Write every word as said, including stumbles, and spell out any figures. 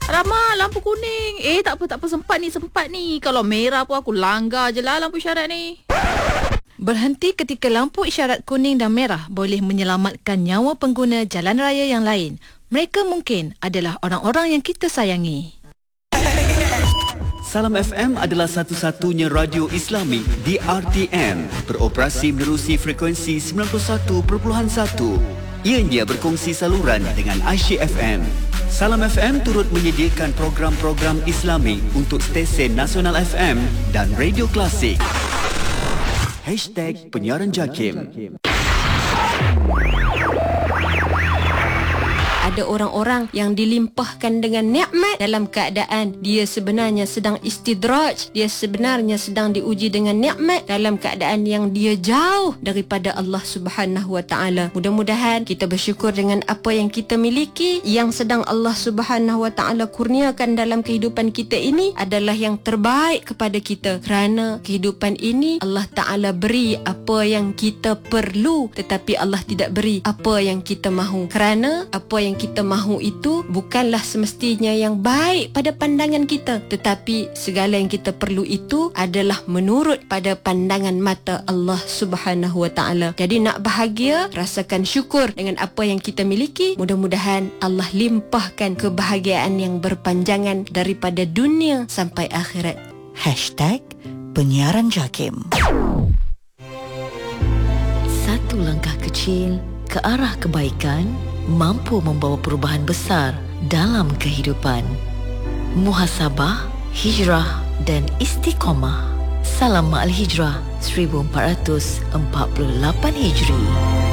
Alamak, lampu kuning. Eh, tak apa, tak apa. Sempat ni, sempat ni. Kalau merah pun aku langgar je lah lampu isyarat ni. Berhenti ketika lampu isyarat kuning dan merah boleh menyelamatkan nyawa pengguna jalan raya yang lain. Mereka mungkin adalah orang-orang yang kita sayangi. Salam F M adalah satu-satunya radio Islami di R T M. Beroperasi menerusi frekuensi sembilan puluh satu perpuluhan satu. Ianya berkongsi saluran dengan Aisyah F M. Salam F M turut menyediakan program-program Islami untuk stesen Nasional F M dan Radio Klasik. Hashtag Penyiaran Jakim. Ada orang-orang yang dilimpahkan dengan nikmat dalam keadaan dia sebenarnya sedang istidraj, dia sebenarnya sedang diuji dengan nikmat dalam keadaan yang dia jauh daripada Allah Subhanahu Wa Taala. Mudah-mudahan kita bersyukur dengan apa yang kita miliki, yang sedang Allah Subhanahu Wa Taala kurniakan dalam kehidupan kita ini adalah yang terbaik kepada kita, kerana kehidupan ini Allah Taala beri apa yang kita perlu, tetapi Allah tidak beri apa yang kita mahu, kerana apa yang kita mahu itu bukanlah semestinya yang baik pada pandangan kita, tetapi segala yang kita perlu itu adalah menurut pada pandangan mata Allah Subhanahu Wa Taala. Jadi nak bahagia, rasakan syukur dengan apa yang kita miliki. Mudah-mudahan Allah limpahkan kebahagiaan yang berpanjangan daripada dunia sampai akhirat. Hashtag Penyiaran Jakim. Satu langkah kecil ke arah kebaikan mampu membawa perubahan besar dalam kehidupan. Muhasabah, hijrah dan istiqamah. Salam Ma'al Hijrah seribu empat ratus empat puluh lapan Hijri.